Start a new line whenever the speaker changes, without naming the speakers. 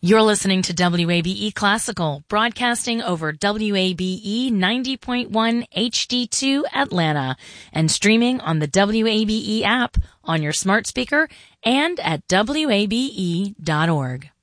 You're listening to WABE Classical, broadcasting over WABE 90.1 HD2 Atlanta, and streaming on the WABE app on your smart speaker and at WABE.org.